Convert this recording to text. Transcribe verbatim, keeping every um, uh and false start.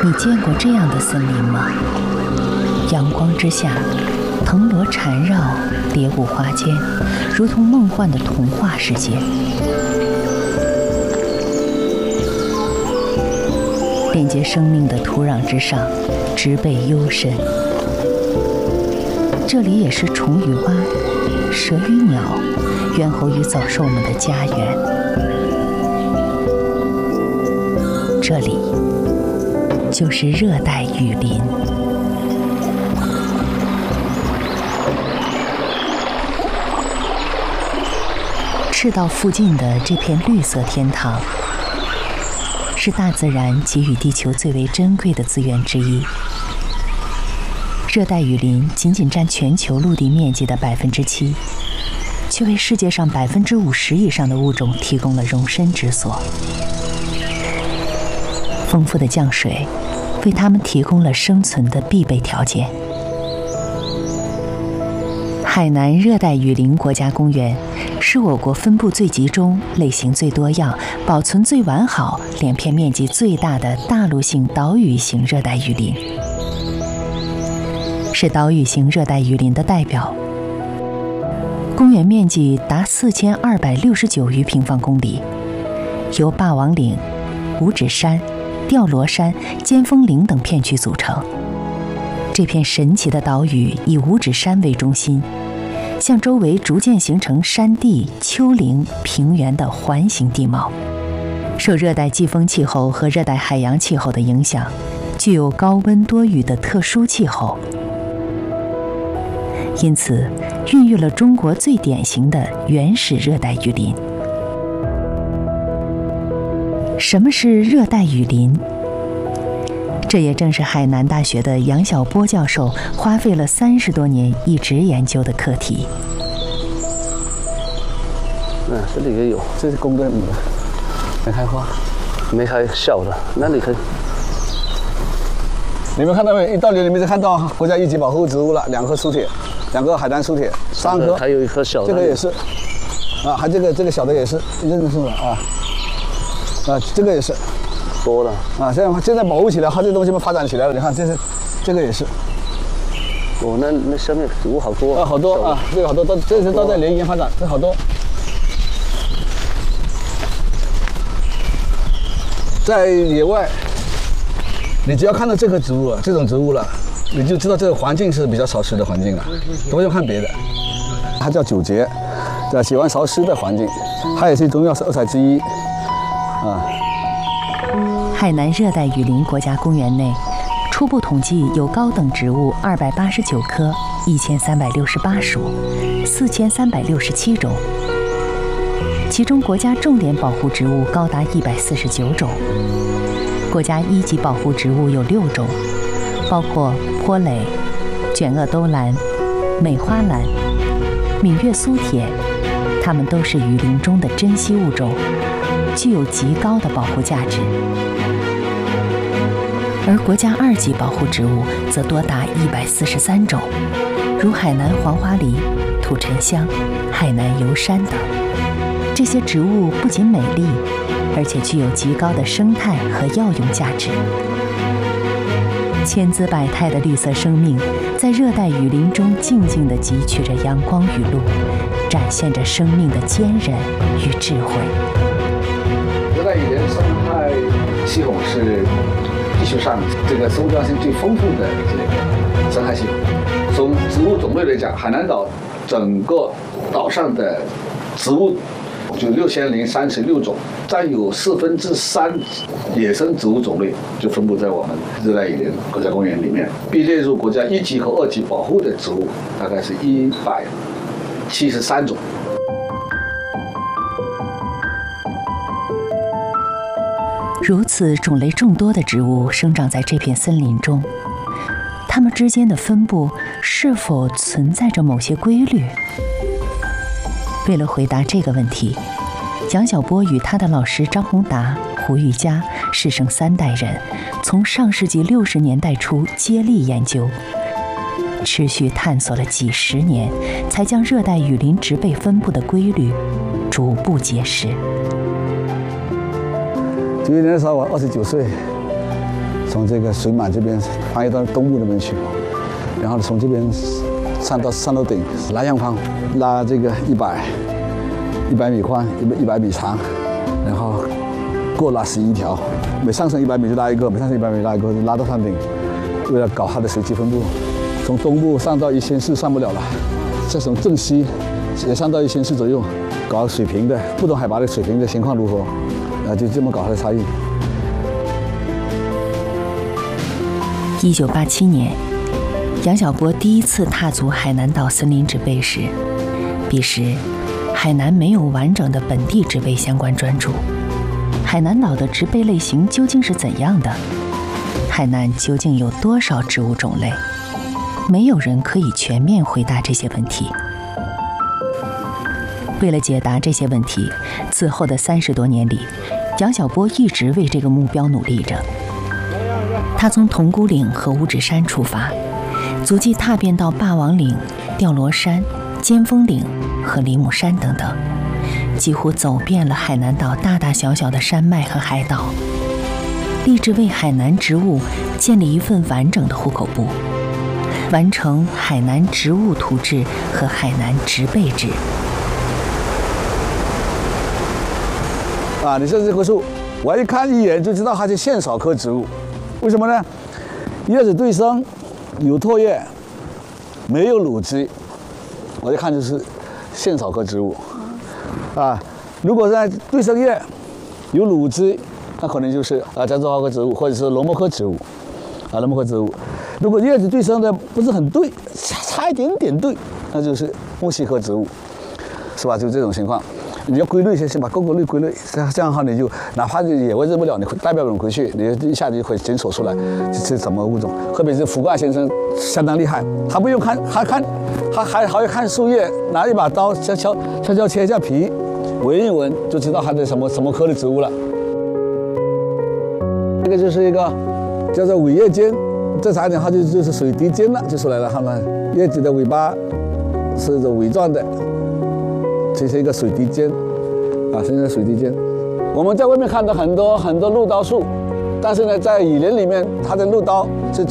你见过这样的森林吗？阳光之下，藤萝缠绕，蝶舞花间，如同梦幻的童话世界。连接生命的土壤之上，植被幽深。这里也是虫与蛙、蛇与鸟、猿猴与走兽们的家园。这里就是热带雨林。赤道附近的这片绿色天堂，是大自然给予地球最为珍贵的资源之一。热带雨林仅仅占全球陆地面积的百分之七，却为世界上百分之五十以上的物种提供了容身之所。丰富的降水为它们提供了生存的必备条件。海南热带雨林国家公园是我国分布最集中、类型最多样、保存最完好、连片面积最大的大陆性岛屿型热带雨林，是岛屿型热带雨林的代表。公园面积达四千二百六十九余平方公里，由霸王岭、五指山、吊螺山、尖峰岭等片区组成。这片神奇的岛屿以五指山为中心，向周围逐渐形成山地、丘陵、平原的环形地貌。受热带季风气候和热带海洋气候的影响，具有高温多雨的特殊气候，因此孕育了中国最典型的原始热带雨林。什么是热带雨林？这也正是海南大学的杨晓波教授花费了三十多年一直研究的课题。 嗯，这里也有，这是公的母的，没开花，没开小的，那里可以。你们看到没？一到里面就看到国家一级保护植物了，两棵苏铁，两个海南苏铁，三棵， 还有一棵小的， 这个也是，啊，还这个这个小的也是，认识了啊，啊，这个也是。 多了啊！现在现在保护起来，它这东西们发展起来了。你看，这是这个也是。 哦，那那下面植物好多啊，好多啊，这个好多都这是都在连延发展，这好多。在野外，你只要看到这棵植物，这种植物了，你就知道这个环境是比较潮湿的环境了，不用看别的。它叫九节，对，喜欢潮湿的环境，它也是中药色彩之一，啊。 海南热带雨林国家公园内，初步统计有高等植物二百八十九棵，一千三百六十八属，四千三百六十七种。其中国家重点保护植物高达一百四十九种，国家一级保护植物有六种，包括坡蕾、卷萼兜兰、美花兰、闽越苏铁，它们都是雨林中的珍稀物种，具有极高的保护价值。而国家二级保护植物则多达一百四十三种，如海南黄花梨、土沉香、海南油杉等。这些植物不仅美丽，而且具有极高的生态和药用价值。千姿百态的绿色生命在热带雨林中静静地汲取着阳光雨露，展现着生命的坚韧与智慧。 热带雨林生态系统是地球上这个生物多样性最丰富的这个生态系统。从植物种类来讲，海南岛整个岛上的植物就六千零三十六种，占有四分之三野生植物种类就分布在我们热带雨林国家公园里面。被列入国家一级和二级保护的植物大概是一百七十三种。 如此种类众多的植物生长在这片森林中，它们之间的分布是否存在着某些规律？为了回答这个问题，蒋晓波与他的老师张宏达、胡玉佳师生三代人，从上世纪六十年代初接力研究，持续探索了几十年，才将热带雨林植被分布的规律逐步揭示。 九一年的时候我二十九岁， 从这个水满这边翻越到东部那边去，然后从这边上到上到顶拉洋方，拉这个一百一百米宽，一百米长，然后过拉十一条，每上升一百米就拉一个，每上升一百米拉一个，拉到山顶，为了搞它的水汽分布。从东部上到一千四上不了了，再从正西也上到一千四左右，搞水平的不同海拔的水平的情况如何？啊，就这么搞它的差异。 一九八七年，杨晓波第一次踏足海南岛森林植被时，彼时海南没有完整的本地植被相关专著。海南岛的植被类型究竟是怎样的？海南究竟有多少植物种类？没有人可以全面回答这些问题。为了解答这些问题，此后的三十多年里，杨晓波一直为这个目标努力着。他从铜鼓岭和五指山出发，足迹踏遍到霸王岭、吊螺山、尖峰岭和梨木山等等，几乎走遍了海南岛大大小小的山脉和海岛，立志为海南植物建立一份完整的户口簿，完成海南植物图志和海南植被志。 啊，你像这棵树，我一看一眼就知道它是线草科植物，为什么呢？叶子对生，有唾叶，没有乳汁，我一看就是线草科植物。啊，如果在对生叶有乳汁，那可能就是啊獐子花科植物或者是龙木科植物，啊龙木科植物。如果叶子对生的不是很对，差差一点点对，那就是木犀科植物，是吧？就这种情况。你要归类，先先把各个类归类，这样这样的话，你就哪怕野外认不了，你代表人回去，你一下子就可以检索出来这是什么物种。特别是福冠先生相当厉害，他不用看，他看，他还还要看树叶，拿一把刀悄悄悄悄切一下皮，闻一闻就知道它的什么什么科的植物了。这个就是一个叫做尾叶尖，正常一点它就就是水滴尖了，就出来了。它们叶子的尾巴是这尾状的。这是一个水滴尖，啊，这是水滴尖。我们在外面看到很多很多鹿刀树，但是呢，在雨林里面，它的鹿刀是